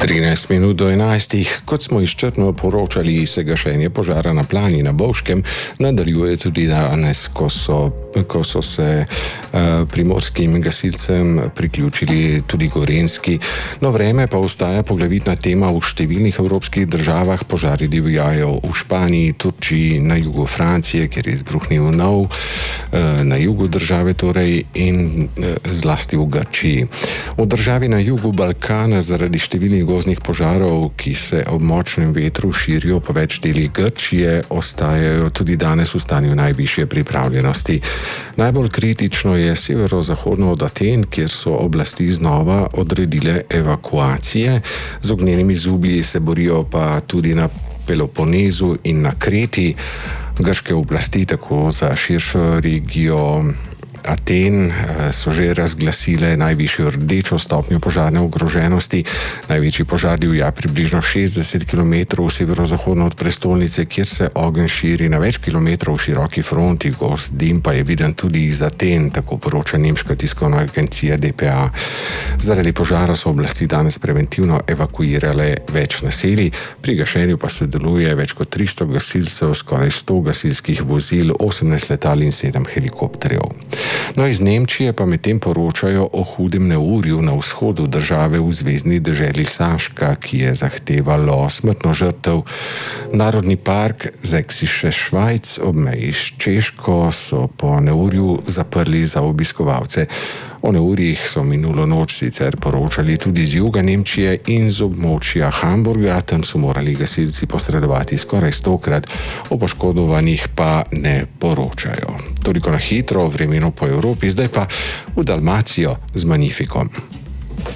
13 minut do 11. Kot smo izčrpno poročali, se gašenje požara na Plani na Bovškem nadaljuje tudi danes, ko so se primorskim gasilcem priključili tudi gorenjski. No, vreme pa ostaja poglavitna tema v številnih evropskih državah. Požari divjajo v Španiji, Turčiji, na jugu Francije, kjer je izbruhnil nov, na jugu države torej in zlasti v Grčiji. V državi na jugu Balkana zaradi številnih gozdnih požarov, ki se ob močnem vetru širijo po več delih Grčije, ostajajo tudi danes v stanju najvišje pripravljenosti. Najbolj kritično je severozahodno od Aten, kjer so oblasti znova odredile evakuacije. Z ognjenimi zublji se borijo pa tudi na Peloponezu in na Kreti. Grške oblasti tako za širšo regijo Aten so že razglasile najvišjo rdečo stopnjo požarne ogroženosti. Največji požar divja približno 60 km severozahodno od prestolnice, kjer se ogenj širi na več kilometrov široki fronti. Gost dim pa je viden tudi iz Aten, tako poroča nemška tiskovna agencija dpa. Zaradi požara so oblasti danes preventivno evakuirale več naselij. Pri gašenju pa sodeluje več kot 300 gasilcev, skoraj 100 gasilskih vozil, 18 letal in 7 helikopterjev. No, iz Nemčije pa medtem poročajo o hudem neurju na vzhodu države v zvezni deželi Saška, ki je zahtevalo smrtno žrtev. Narodni park Sächsische Schweiz ob meji s Češko so po neurju zaprli za obiskovalce. O neurjih so minulo noč sicer poročali tudi z juga Nemčije in z območja Hamburga, tam so morali gasilci posredovati skoraj 100-krat, o poškodovanih pa ne poročajo. Toliko na hitro, vremeno po Evropi, zdaj pa v Dalmacijo z Magnificom.